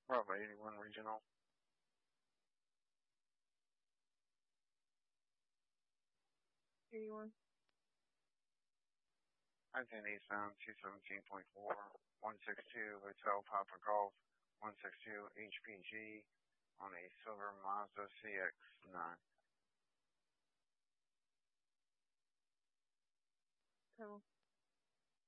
Bravo 81 Regional. 81. Identity eastbound 217.4, 162 Hotel Papa Golf, 162 HPG on a silver Mazda CX-9. Total.